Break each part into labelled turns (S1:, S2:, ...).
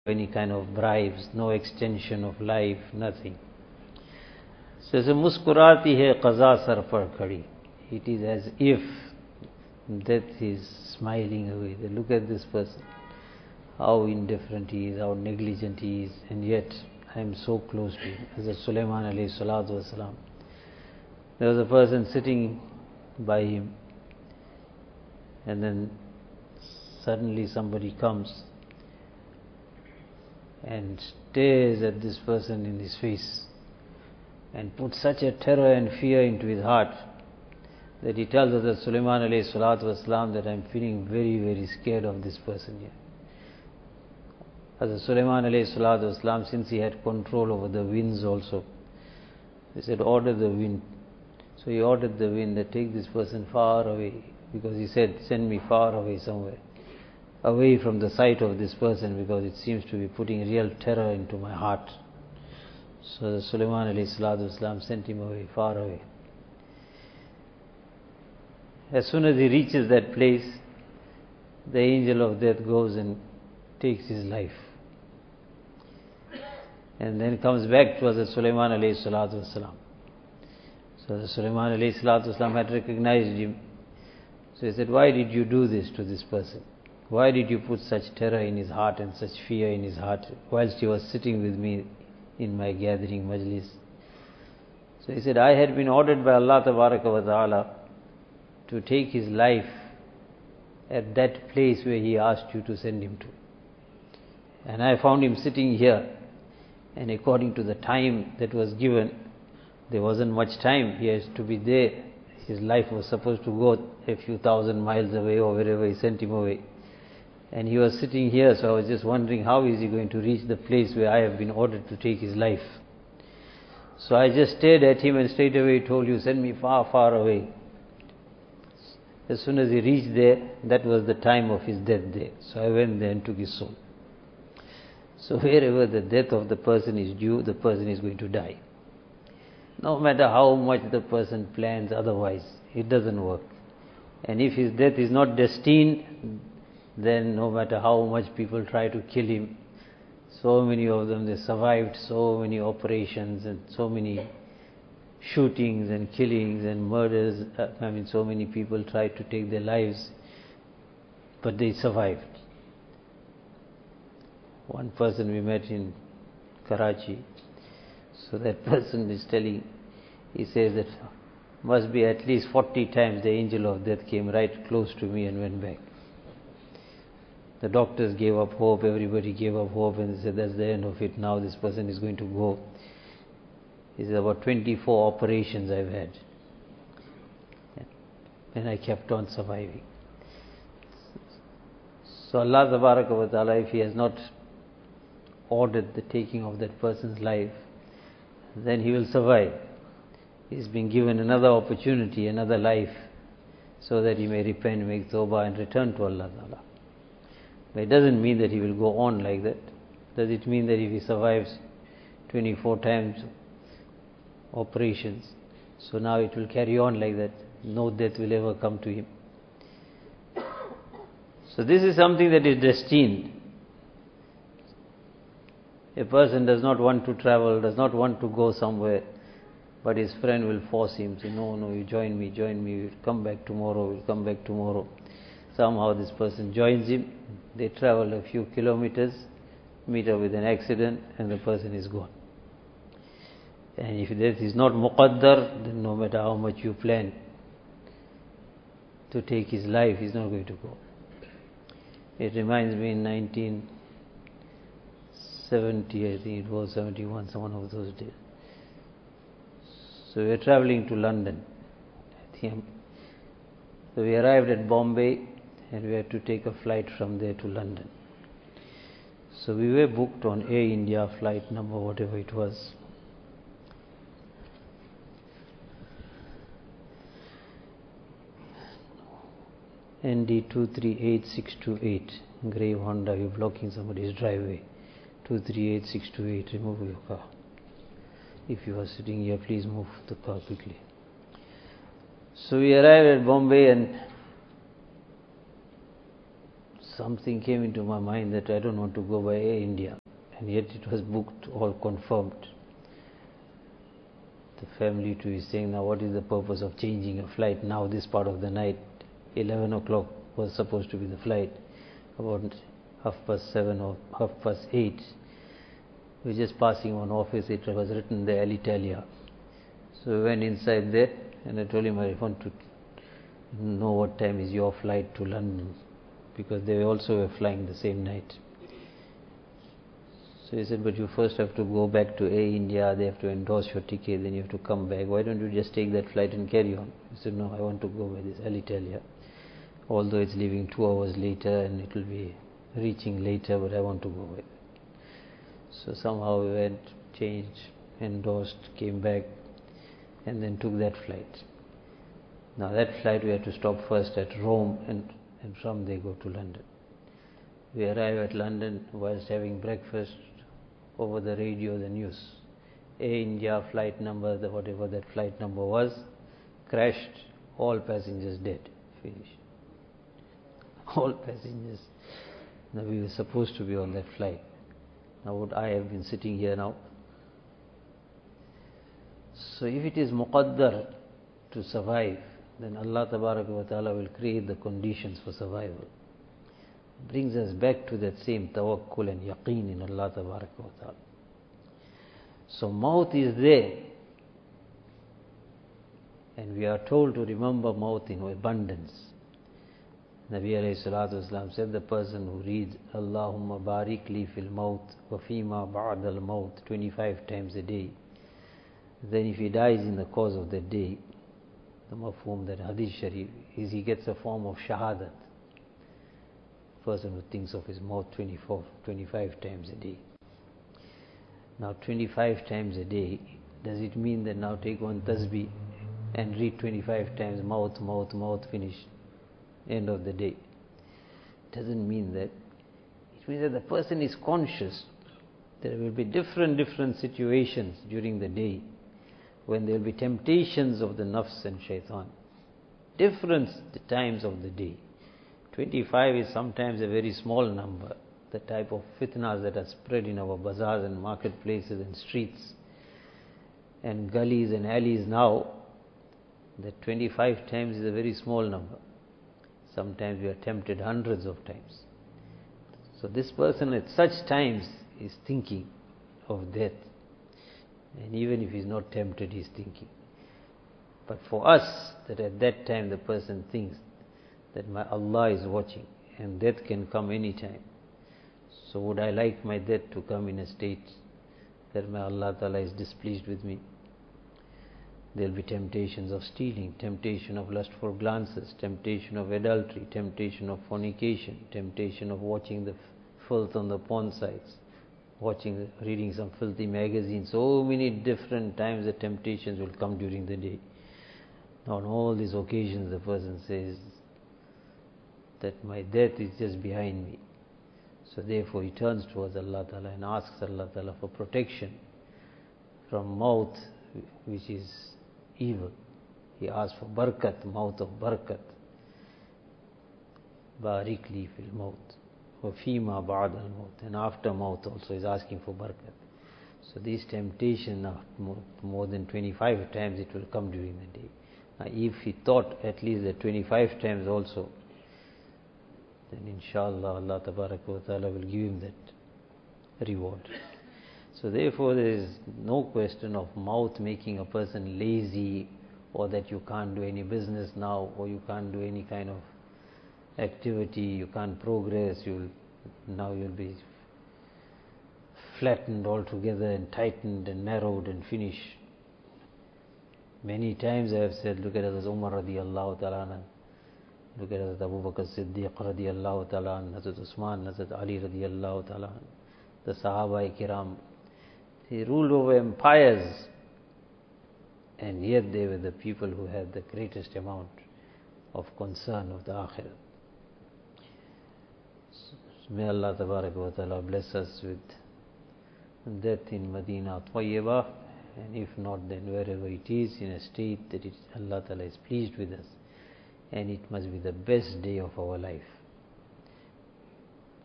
S1: any kind of bribes, no extension of life, nothing. So it's a muskurati hai qaza sar par khadi. It is as if death is smiling away. Look at this person, how indifferent he is, how negligent he is, and yet I am so close to him. As Sulaiman alayhi salatu wasalam, there was a person sitting by him, and then suddenly somebody comes and stares at this person in his face and puts such a terror and fear into his heart that he tells us that Sulaiman alayhi salatu wasalam that I am feeling very, very scared of this person here. As Sulaiman alayhi salatu wasalam, since he had control over the winds also, he said, order the wind. So he ordered the wind that take this person far away, because he said, send me far away somewhere, away from the sight of this person, because it seems to be putting real terror into my heart. So the Sulaiman alayhi salatu wasalam sent him away, far away. As soon as he reaches that place, the angel of death goes and takes his life, and then comes back to Hazrat Sulaiman alayhi salatu wasalam. So the Sulaiman alayhi salatu wasalam had recognized him. So he said, why did you do this to this person? Why did you put such terror in his heart and such fear in his heart whilst he was sitting with me in my gathering majlis? So he said, I had been ordered by Allah Tabaraka wa Ta'ala to take his life at that place where he asked you to send him to. And I found him sitting here, and according to the time that was given, there wasn't much time. He has to be there. His life was supposed to go a few thousand miles away or wherever he sent him away. And he was sitting here, so I was just wondering how is he going to reach the place where I have been ordered to take his life. So I just stared at him and straight away told you, send me far, far away. As soon as he reached there, that was the time of his death there. So I went there and took his soul. So wherever the death of the person is due, the person is going to die. No matter how much the person plans otherwise, it doesn't work. And if his death is not destined, then no matter how much people try to kill him, so many of them, they survived so many operations and so many shootings and killings and murders. So many people tried to take their lives, but they survived. One person we met in Karachi, so that person is telling, he says that must be at least 40 times the angel of death came right close to me and went back. The doctors gave up hope, everybody gave up hope, and they said that's the end of it, now this person is going to go. He said about 24 operations I've had, and I kept on surviving. So Allah Tabaraka wa Ta'ala, if He has not ordered the taking of that person's life, then he will survive. He's been given another opportunity, another life, so that he may repent, make tawbah and return to Allah Ta'ala. But it doesn't mean that he will go on like that. Does it mean that if he survives 24 times operations, so now it will carry on like that, no death will ever come to him? So this is something that is destined. A person does not want to travel, does not want to go somewhere, but his friend will force him, say, no, you join me, we'll come back tomorrow. Somehow this person joins him, they travel a few kilometers, meet up with an accident, and the person is gone. And if death is not muqaddar, then no matter how much you plan to take his life, he's not going to go. It reminds me in 1970, I think it was 71, one of those days. So we were traveling to London. So we arrived at Bombay and we had to take a flight from there to London. So we were booked on Air India flight number whatever it was. ND238628, grey Honda, you're blocking somebody's driveway. 238628, remove your car. If you are sitting here, please move the car quickly. So we arrived at Bombay and something came into my mind that I don't want to go by Air India, and yet it was booked, all confirmed. The family too is saying, now what is the purpose of changing a flight now this part of the night? 11 o'clock was supposed to be the flight. About 7:30 or 8:30, we were just passing one office, it was written there Alitalia. So we went inside there and I told him I want to know what time is your flight to London, because they also were flying the same night. So he said, but you first have to go back to Air India, they have to endorse your ticket, then you have to come back. Why don't you just take that flight and carry on? He said, no, I want to go by this Alitalia. Although it's leaving 2 hours later and it will be reaching later, but I want to go by it. So somehow we went, changed, endorsed, came back, and then took that flight. Now that flight we had to stop first at Rome, and from there go to London. We arrive at London whilst having breakfast. Over the radio, the news, Air India flight number, whatever that flight number was, crashed, all passengers dead, finished. All passengers. Now we were supposed to be on that flight. Now would I have been sitting here now? So if it is muqaddar to survive, then Allah Tabaraka wa Ta'ala will create the conditions for survival. Brings us back to that same tawakkul and yaqeen in Allah Tabaraka wa Ta'ala. So maut is there, and we are told to remember maut in abundance. Nabi alayhi salatu wasalam said, the person who reads Allahumma barik li fil maut wa fima ba'd al maut 25 times a day, then if he dies in the course of that day, the mafhum, that hadith sharif, is he gets a form of shahadat. Person who thinks of his mouth 25 times a day. Now 25 times a day, does it mean that now take one tasbih and read 25 times mouth, finish, end of the day? It doesn't mean that. It means that the person is conscious. There will be different situations during the day when there will be temptations of the nafs and shaitan. Different times of the day. 25 is sometimes a very small number. The type of fitnas that are spread in our bazaars and marketplaces and streets and gullies and alleys now, that 25 times is a very small number. Sometimes we are tempted hundreds of times. So this person at such times is thinking of death. And even if he is not tempted, he is thinking. But for us, that at that time the person thinks that my Allah is watching and death can come any time. So would I like my death to come in a state that my Allah Ta'ala is displeased with me? There will be temptations of stealing, temptation of lustful glances, temptation of adultery, temptation of fornication, temptation of watching the filth on the porn sites, reading some filthy magazines. So many different times the temptations will come during the day. On all these occasions the person says that my death is just behind me. So therefore he turns towards Allah Ta'ala and asks Allah Ta'ala for protection from maut, which is evil. He asks for barakat, maut of barakat. Barik li fil maut wa fima ba'd al maut. And after maut also is asking for barakat. So these temptations, more than 25 times it will come during the day. Now if he thought at least that 25 times also, then inshallah Allah Tabaraka wa Ta'ala will give him that reward. So therefore there is no question of mouth making a person lazy, or that you can't do any business now, or you can't do any kind of activity, you can't progress, you'll be flattened altogether and tightened and narrowed and finished. Many times I have said, look at Hazrat Umar radiallahu ta'ala, look at Hazrat Abu Bakr Siddiq radiallahu ta'ala, Hazrat Usman, Hazrat Ali radiallahu ta'ala, the Sahaba Kiram. They ruled over empires, and yet they were the people who had the greatest amount of concern of the Akhirah. So may Allah Tabaraka wa Ta'ala bless us with death in Medina Tayyibah, and if not, then wherever it is, in a state that Allah Ta'ala is pleased with us, and it must be the best day of our life.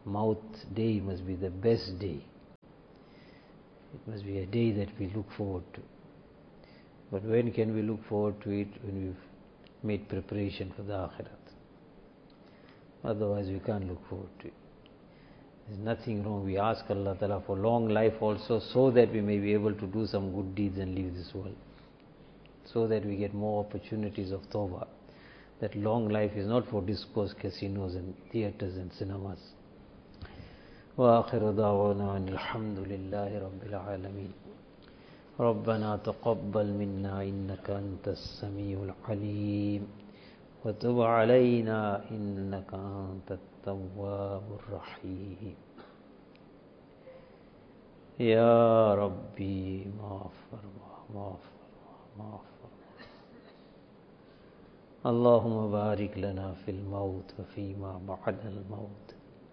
S1: Maut day must be the best day. It must be a day that we look forward to. But when can we look forward to it? When we've made preparation for the Akhirat. Otherwise we can't look forward to it. There's nothing wrong. We ask Allah Ta'ala for long life also, so that we may be able to do some good deeds and leave this world. So that we get more opportunities of tawbah. That long life is not for discourse, casinos and theatres and cinemas. وآخر دعوانا أن الحمد لله رب العالمين. ربنا تقبل منا إنك أنت السميع العليم وتب علينا إنك أنت التواب الرحيم. يا ربي مغفر اللهم بارك لنا في الموت وفيما بعد الموت.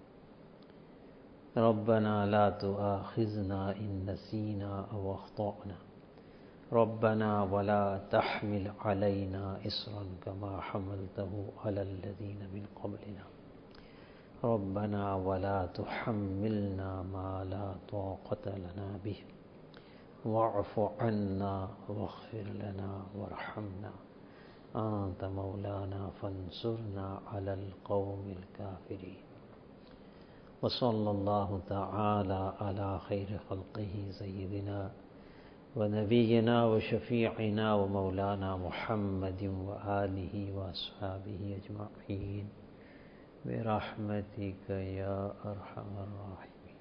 S1: ربنا لا تؤاخذنا إن نسينا أو أخطأنا. ربنا ولا تحمل علينا إصرا كما حملته على الذين من قبلنا. ربنا ولا تحملنا ما لا طاقة لنا به. واعف عنا واغفر لنا وارحمنا أنت مولانا فانصرنا على القوم الكافرين. وصلى الله تعالى على خير خلقه سيدنا ونبينا وشفيعنا ومولانا محمد وآله وأصحابه أجمعين برحمتك يا أرحم الراحمين.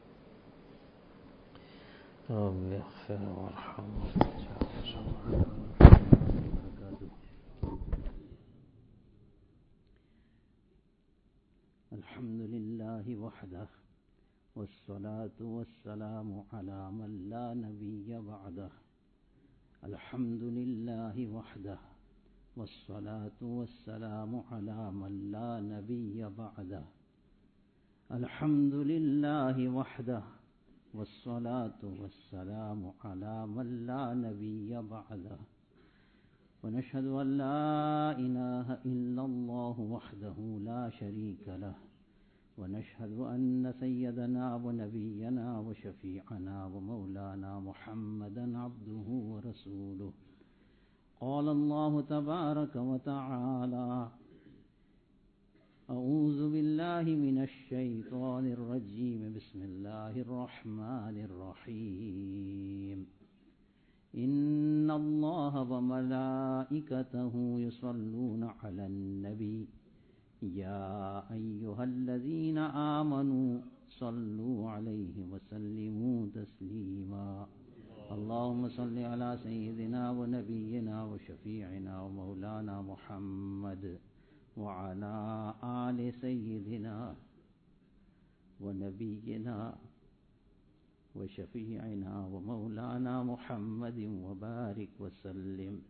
S1: رب اغفر وارحم الحمد لله وحده والصلاة والسلام على من لا نبي بعده. الحمد لله وحده والصلاة والسلام على من لا نبي بعده. الحمد لله وحده والصلاة والسلام على من لا نبي بعده. ونشهد أن لا إله إلا الله وحده لا شريك له. ونشهد أن سيدنا ونبينا وشفيعنا ومولانا محمدا عبده ورسوله. قال الله تبارك وتعالى: أعوذ بالله من الشيطان الرجيم. بسم الله الرحمن الرحيم. إن الله وملائكته يصلون على النبي يا أيها الذين آمنوا صلوا عليه وسلموا تسليما. اللهم صل على سيدنا ونبينا وشفيعنا ومولانا محمد وعلى آل سيدنا ونبينا وشفيعنا ومولانا محمد وبارك وسلم.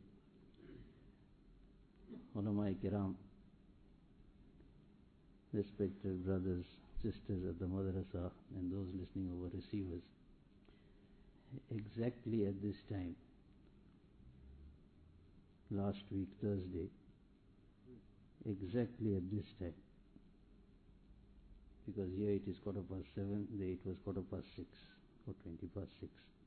S1: Ulama Kiram, respected brothers, sisters at the Madrasa and those listening over receivers, exactly at this time, last week Thursday, exactly at this time, because here it is 7:15, there it was 6:15 or 6:20.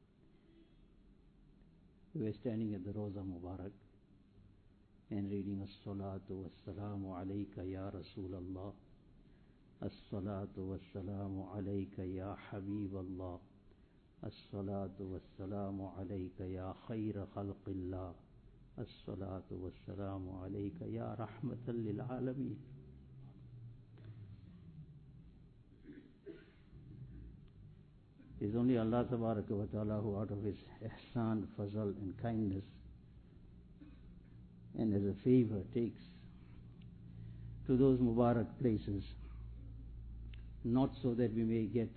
S1: We were standing at the Roza Mubarak and reading As-salatu was-salamu alayka ya Rasulallah, As-salatu was-salamu alayka ya Habiballah, As-salatu was-salamu alayka ya khayra khalqillah, As-salatu was-salamu alayka ya rahmatan lil alameen. It is only Allah Tabaraka wa Ta'ala who, out of His ihsan, fazal and kindness and as a favor, takes to those Mubarak places, not so that we may get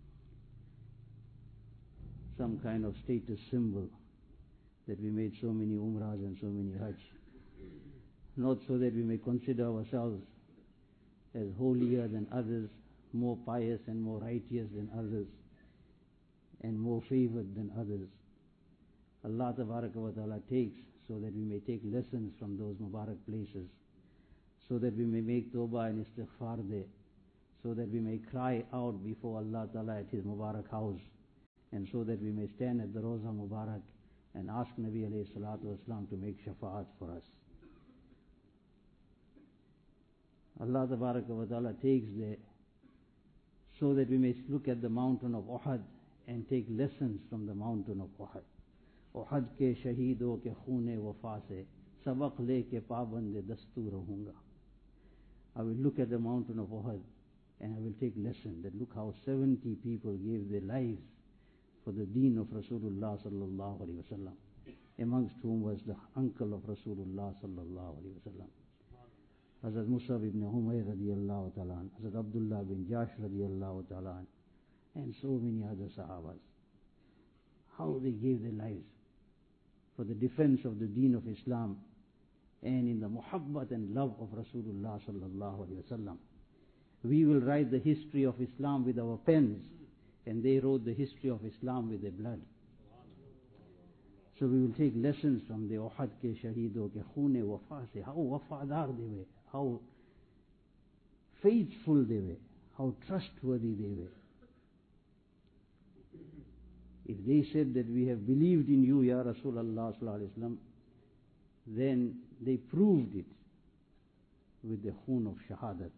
S1: some kind of status symbol that we made so many umrahs and so many hajj, not so that we may consider ourselves as holier than others, more pious and more righteous than others, and more favored than others. Allah Tabaraka wa Ta'ala takes so that we may take lessons from those Mubarak places, so that we may make tawbah and istighfar there,
S2: so that we may cry out before Allah Ta'ala at His Mubarak house, and so that we may stand at the Roza Mubarak and ask Nabi alayhi salatu wasalam to make shafaat for us. Allah Ta'ala takes there so that we may look at the mountain of Uhud and take lessons from the mountain of Uhud. Uhud ke shaheedon ke khoon-e wafa se sabaq leke paband dastoor rahunga. I will look at the mountain of Uhud and I will take lesson that look how 70 people gave their lives for the deen of Rasulullah sallallahu alaihi wasallam, amongst whom was the uncle of Rasulullah sallallahu alaihi wasallam, Hazrat Musab ibn Umayr radiyallahu ta'ala, Hazrat Abdullah bin Jash radiyallahu ta'ala, and so many other Sahabas. How they gave their lives for the defense of the deen of Islam and in the muhabbat and love of Rasulullah sallallahu alaihi wasallam. We will write the history of Islam with our pens, and they wrote the history of Islam with their blood. So we will take lessons from the Uhud ke shaheedon ke khoon-e wafa se, how wafadar they were, how faithful they were, how trustworthy they were. If they said that we have believed in you, Ya Rasulullah sallallahu alaihi wasallam, then they proved it with the khoon of shahadat.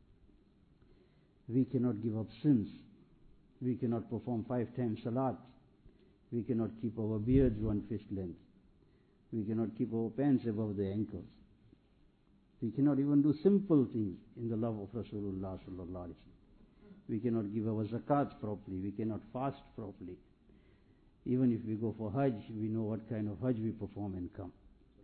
S2: We cannot give up sins. We cannot perform 5 times salat. We cannot keep our beards 1 fist length. We cannot keep our pants above the ankles. We cannot even do simple things in the love of Rasulullah sallallahu alaihi wasallam. We cannot give our zakat properly. We cannot fast properly. Even if we go for Hajj, we know what kind of Hajj we perform and come.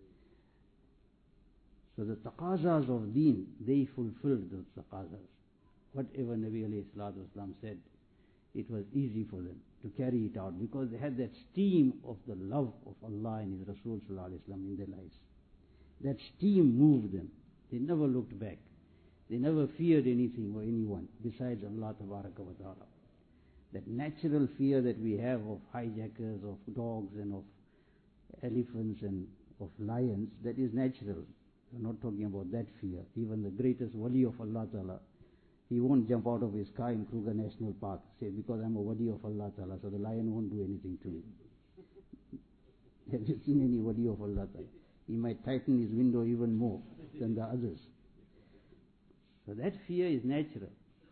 S2: So the taqazas of deen, they fulfilled those taqazas. Whatever Nabi alayhi salatu wasalam said, it was easy for them to carry it out because they had that steam of the love of Allah and His Rasul sallallahu alaihi wasallam in their lives. That steam moved them. They never looked back. They never feared anything or anyone besides Allah Tabaraka wa Ta'ala. That natural fear that we have of hijackers, of dogs and of elephants and of lions, that is natural. We're not talking about that fear. Even the greatest wali of Allah Ta'ala, he won't jump out of his car in Kruger National Park, say, because I'm a wali of Allah Ta'ala, so the lion won't do anything to me. Have you seen any wali of Allah Ta'ala? He might tighten his window even more than the others. So that fear is natural.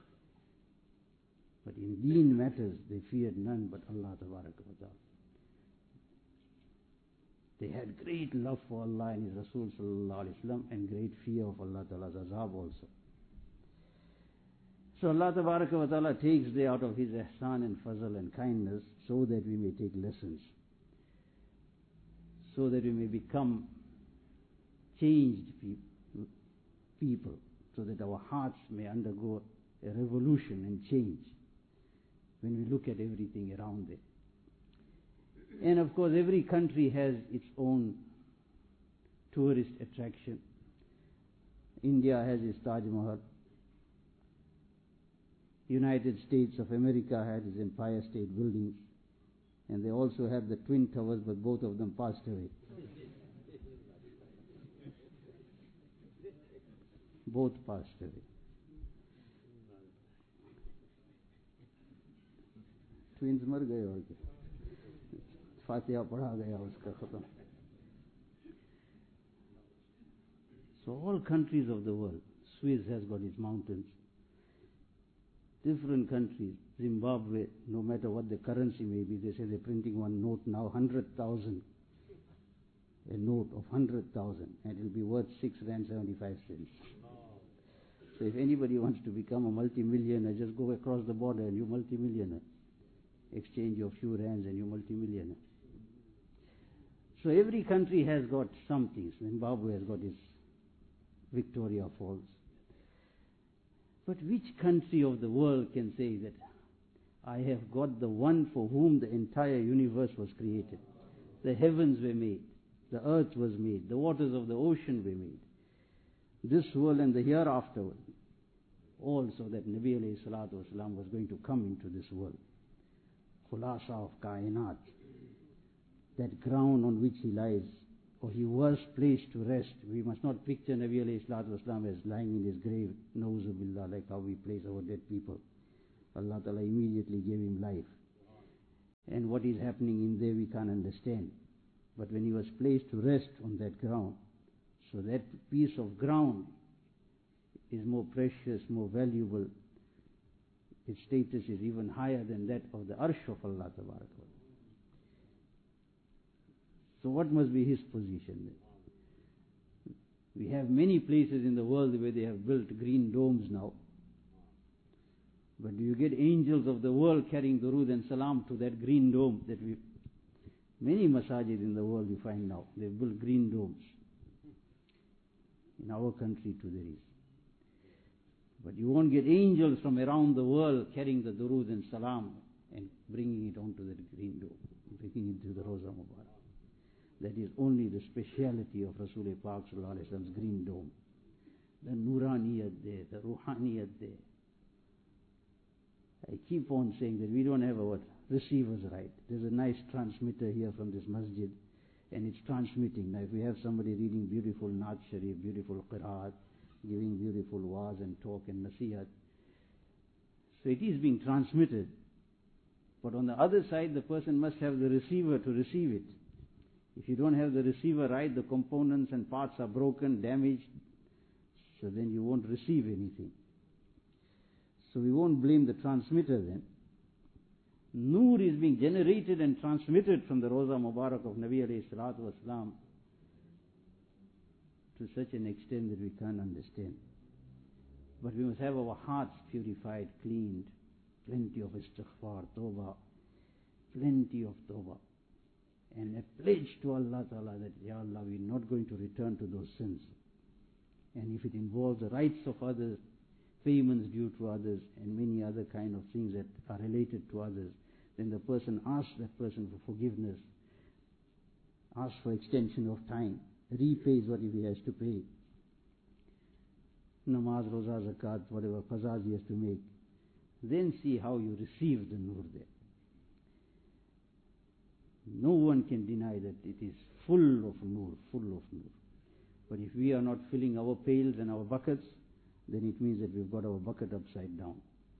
S2: But in deen matters, they feared none but Allah Tabaraka wa Ta'ala. They had great love for Allah and His Rasul sallallahu alaihi wasallam and great fear of Allah Ta'ala's azab also. So Allah Tabaraka wa Ta'ala takes they out of His ihsan and fazl and kindness so that we may take lessons, so that we may become changed people, so that our hearts may undergo a revolution and change when we look at everything around it. And of course every country has its own tourist attraction. India has its Taj Mahal. United States of America has its Empire State Buildings, and they also have the Twin Towers, but both of them passed away. Both passed away. Twins मर गए और क्या, फातिहा पढ़ा गया उसका खत्म. So all countries of the world, Swiss has got its mountains. Different countries, Zimbabwe, no matter what the currency may be, they say they're printing one note now, 100,000. A note of 100,000, and it will be worth 6 rand 75 cents. So if anybody wants to become a multi-millionaire, just go across the border and you're multi-millionaire. Exchange your few rands and you're multi-millionaire. So every country has got something. Zimbabwe has got its Victoria Falls. But which country of the world can say that I have got the one for whom the entire universe was created? The heavens were made, the earth was made, the waters of the ocean were made, this world and the hereafter world, all so that Nabi alayhi salatu wasalam was going to come into this world. Khulasa of Kainat, that ground on which he lies, or he was placed to rest. We must not picture Nabi alayhi salatu wasalam as lying in his grave, Nauzu billah, like how we place our dead people. Allah Ta'ala immediately gave him life. And what is happening in there we can't understand. But when he was placed to rest on that ground, so that piece of ground is more precious, more valuable. Its status is even higher than that of the Arsh of Allah Ta'ala. So what must be his position then? We have many places in the world where they have built green domes now. But do you get angels of the world carrying durood and salam to that green dome that we... Many masajid in the world you find now, they've built green domes. In our country too there is. But you won't get angels from around the world carrying the durood and salam and bringing it onto that green dome, bringing it to the Roza Mubarak. That is only the speciality of Rasul Pak Sallallahu Alaihi Wasallam's green dome. The Nuraniyat there, the Ruhaniyat there. I keep on saying that we don't have our receivers right. There's a nice transmitter here from this masjid and it's transmitting. Now if we have somebody reading beautiful Naat Sharif, beautiful Qiraat, giving beautiful waz and talk and nasihat, so it is being transmitted. But on the other side the person must have the receiver to receive it. If you don't have the receiver right, the components and parts are broken, damaged, so then you won't receive anything. So we won't blame the transmitter then. Noor is being generated and transmitted from the Roza Mubarak of Nabi alayhi salatu wasalam to such an extent that we can't understand. But we must have our hearts purified, cleaned, plenty of istighfar, tawbah, plenty of tawbah. And a pledge to Allah Ta'ala that, Ya Allah, we're not going to return to those sins. And if it involves the rights of others, payments due to others, and many other kind of things that are related to others, then the person asks that person for forgiveness, asks for extension of time, repays what he has to pay. Namaz, Roza, Zakat, whatever qazas he has to make. Then see how you receive the nur there. No one can deny that it is full of nur, full of nur. But if we are not filling our pails and our buckets, then it means that we've got our bucket upside down.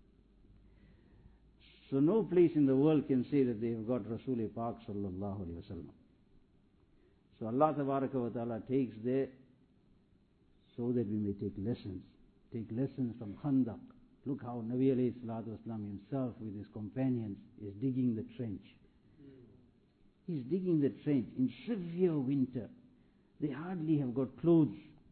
S2: So no place in the world can say that they have got Rasul Pak Sallallahu Alaihi Wasallam. So Allah Tabaraka wa Ta'ala takes there so that we may take lessons. Take lessons from Khandaq. Look how Nabi alayhi salatu wasalam himself with his companions is digging the trench. He's digging the trench in severe winter. They hardly have got clothes.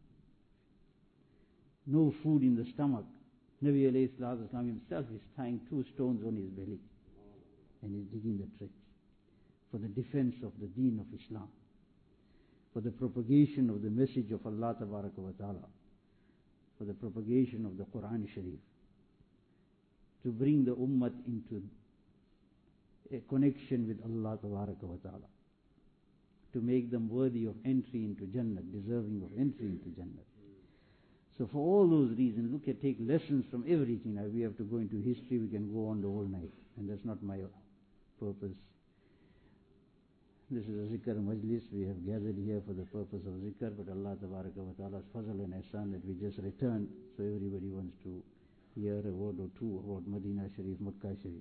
S2: No food in the stomach. Nabi alayhi salatu wasalam himself is tying 2 stones on his belly and is digging the trench for the defense of the deen of Islam, for the propagation of the message of Allah Tabaraka wa Ta'ala, for the propagation of the Quran Sharif, to bring the ummah into a connection with Allah Tabaraka wa Ta'ala, to make them worthy of entry into Jannah, deserving of entry into Jannah. So for all those reasons, take lessons from everything. Now we have to go into history, we can go on the whole night, and that's not my purpose. This is a zikr majlis. We have gathered here for the purpose of zikr, but Allah Tabaraka wa Ta'ala's fazl and ihsan that we just returned, so everybody wants to hear a word or two about Medina Sharif, Makkah Sharif.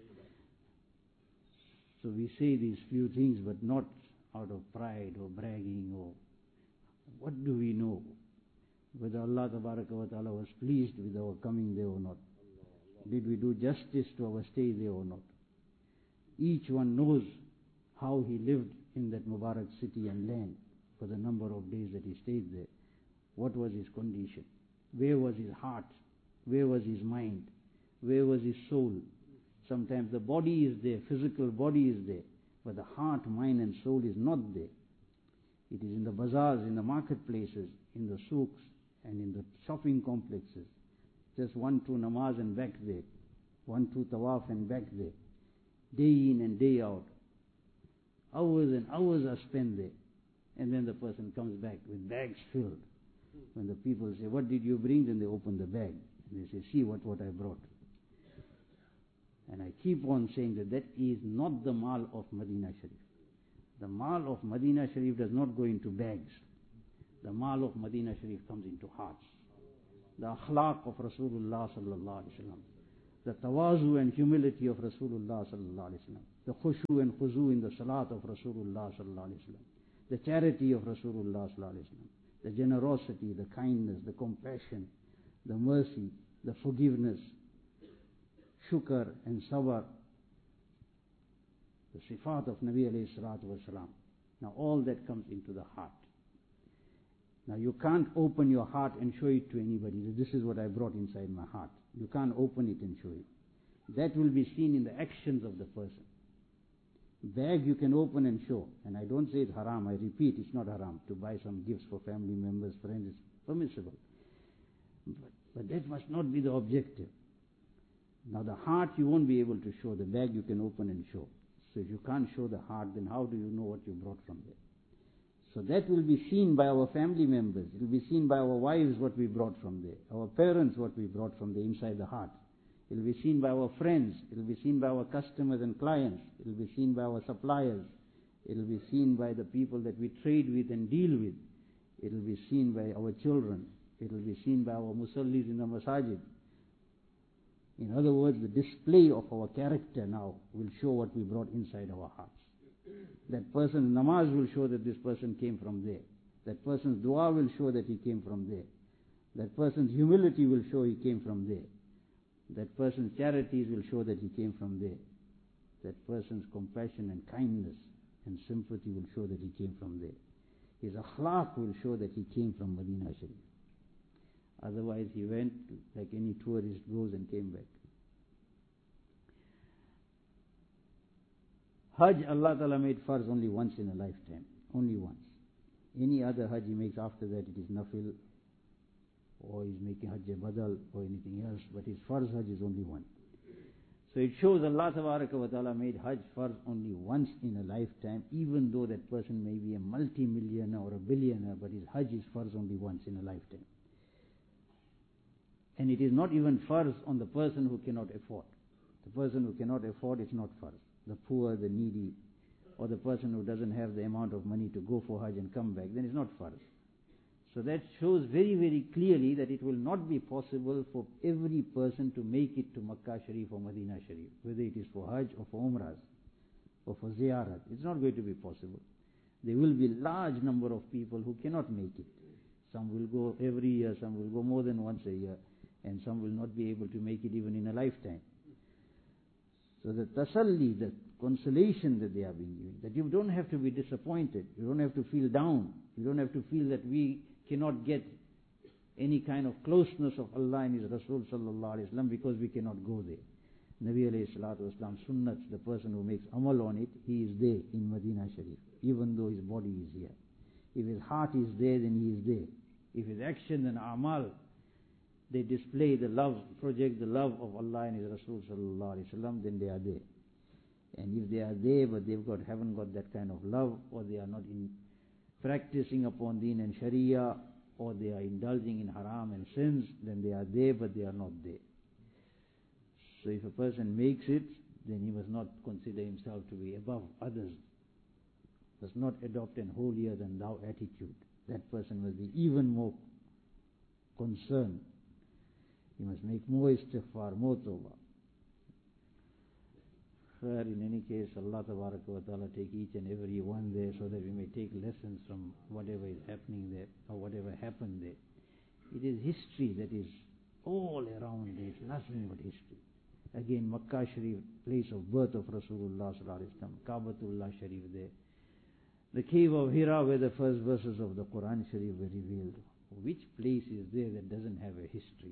S2: So we say these few things, but not out of pride or bragging, or what do we know? Whether Allah Tabaraka wa Ta'ala was pleased with our coming there or not. Did we do justice to our stay there or not? Each one knows how he lived in that Mubarak city and land for the number of days that he stayed there. What was his condition? Where was his heart? Where was his mind? Where was his soul? Sometimes the body is there, physical body is there, but the heart, mind and soul is not there. It is in the bazaars, in the marketplaces, in the souks and in the shopping complexes. Just 1-2 namaz and back there, 1-2 tawaf and back there. Day in and day out. Hours and hours are spent there. And then the person comes back with bags filled. When the people say, what did you bring? Then they open the bag. And they say, see what I brought. And I keep on saying that is not the mal of Medina Sharif. The mal of Medina Sharif does not go into bags. The mal of Medina Sharif comes into hearts. The akhlaq of Rasulullah sallallahu alaihi wasallam, the tawazu and humility of Rasulullah sallallahu alaihi wasallam, the khushu and khuzu in the salat of Rasulullah sallallahu alaihi wasallam, the charity of Rasulullah sallallahu alaihi wasallam, the generosity, the kindness, the compassion, the mercy, the forgiveness, shukr and sabr, the sifat of Nabi alayhi salatu wasalam. Now all that comes into the heart. Now you can't open your heart and show it to anybody. This is what I brought inside my heart. You can't open it and show it. That will be seen in the actions of the person. Bag you can open and show. And I don't say it's haram. I repeat, it's not haram. To buy some gifts for family members, friends, is permissible. But that must not be the objective. Now the heart you won't be able to show. The bag you can open and show. So if you can't show the heart, then how do you know what you brought from there? So that will be seen by our family members. It will be seen by our wives what we brought from there. Our parents what we brought from there inside the heart. It will be seen by our friends. It will be seen by our customers and clients. It will be seen by our suppliers. It will be seen by the people that we trade with and deal with. It will be seen by our children. It will be seen by our musallis in the masajid. In other words, the display of our character now will show what we brought inside our hearts. That person's namaz will show that this person came from there. That person's dua will show that he came from there. That person's humility will show he came from there. That person's charities will show that he came from there. That person's compassion and kindness and sympathy will show that he came from there. His akhlaq will show that he came from Medina Sharif. Otherwise he went like any tourist goes and came back. Hajj, Allah Ta'ala made farz only once in a lifetime. Only once. Any other Hajj he makes after that, it is nafil, or he's making Hajj badal, or anything else, but his farz Hajj is only one. So it shows Allah Ta'ala made Hajj farz only once in a lifetime, even though that person may be a multi-millionaire or a billionaire, but his Hajj is farz only once in a lifetime. And it is not even farz on the person who cannot afford. The person who cannot afford, it's not farz. The poor, the needy, or the person who doesn't have the amount of money to go for Hajj and come back, then it's not farz. So that shows very, very clearly that it will not be possible for every person to make it to Makkah Sharif or Medina Sharif, whether it is for Hajj or for Umrahs or for Ziyarat. It's not going to be possible. There will be a large number of people who cannot make it. Some will go every year, some will go more than once a year, and some will not be able to make it even in a lifetime. So the tasalli, the consolation that they are being given, that you don't have to be disappointed, you don't have to feel down, you don't have to feel that we cannot get any kind of closeness of Allah and His Rasul sallallahu alaihi wasallam because we cannot go there. Nabi alayhi salatu wasallam sunnats, the person who makes amal on it, he is there in Medina Sharif, even though his body is here. If his heart is there, then he is there. If his action and amal, they display the love, project the love of Allah and His Rasul sallallahu alaihi wasallam, then they are there. And if they are there but haven't got that kind of love, or they are not in practicing upon Deen and Sharia, or they are indulging in haram and sins, then they are there but they are not there. So if a person makes it, then he must not consider himself to be above others, must not adopt an holier than thou attitude. That person must be even more concerned. He must make more istighfar, more tawbah. In any case, Allah Ta'ala take each and every one there so that we may take lessons from whatever is happening there or whatever happened there. It is history that is all around there. It's nothing but history. Again, Makkah Sharif, place of birth of Rasulullah Sallallahu Alaihi Wasallam, Kaabatullah Sharif there. The cave of Hira where the first verses of the Quran Sharif were revealed. Which place is there that doesn't have a history?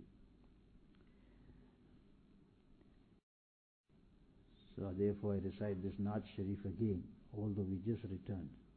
S2: So therefore I recite this Naat Sharif again, although we just returned.